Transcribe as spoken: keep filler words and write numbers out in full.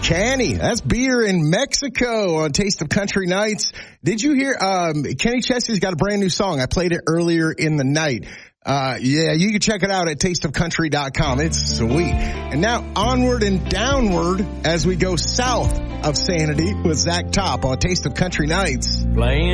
Canny, that's beer in Mexico on Taste of Country Nights. Did you hear, um, Kenny Chester's got a brand new song. I played it earlier in the night. Uh, yeah, you can check it out at taste of country dot com. It's sweet. And now onward and downward as we go south of Sanity with Zach Top on Taste of Country Nights. Playing